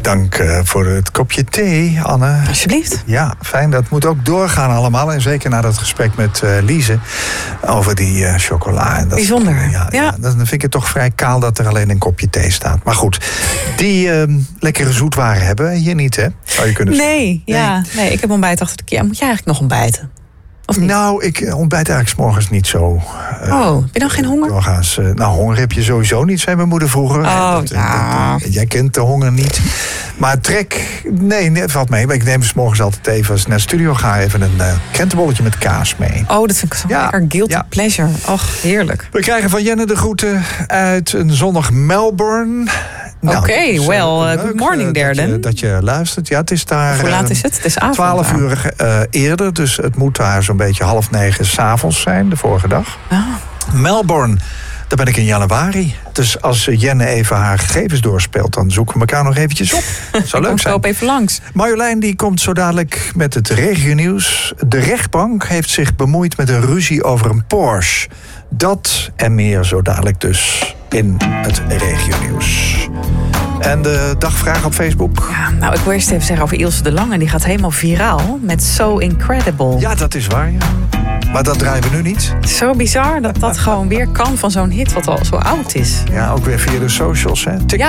Dank voor het kopje thee, Anne. Alsjeblieft. Ja, fijn. Dat moet ook doorgaan allemaal. En zeker na dat gesprek met Lize over die chocola. En dat, bijzonder. Ja, dan vind ik het toch vrij kaal dat er alleen een kopje thee staat. Maar goed, die lekkere zoetwaren hebben wij hier niet, hè? Zou je kunnen zeggen. Nee, ik heb ontbijt achter de keer. Moet jij eigenlijk nog ontbijten? Of niet? Nou, ik ontbijt eigenlijk 's morgens niet zo. Heb je dan geen honger? Doorgaans, honger heb je sowieso niet, zei mijn moeder vroeger. Jij kent de honger niet. Maar trek, nee, valt mee. Maar ik neem 's morgens altijd even, als ik naar de studio ga, even een krentenbolletje met kaas mee. Oh, dat vind ik zo lekker. Guilty pleasure. Och, heerlijk. We krijgen van Jenne de groeten uit een zonnig Melbourne. Oké, good morning there. Dat je luistert. Ja, het is daar. Hoe laat is het? Het is avond. 12 uur eerder, dus het moet daar zo'n beetje 8:30 s'avonds zijn, de vorige dag. Melbourne, daar ben ik in januari. Dus als Jenne even haar gegevens doorspeelt, dan zoeken we elkaar nog eventjes op. Dat zou leuk zijn. Ik kom even langs. Marjolein die komt zo dadelijk met het regionieuws. De rechtbank heeft zich bemoeid met een ruzie over een Porsche. Dat en meer zo dadelijk dus in het regionieuws. En de dagvraag op Facebook? Ja, ik wil eerst even zeggen over Ilse de Lange. Die gaat helemaal viraal met So Incredible. Ja, dat is waar, ja. Maar dat draaien we nu niet. Zo bizar dat dat gewoon weer kan van zo'n hit wat al zo oud is. Ja, ook weer via de socials, hè?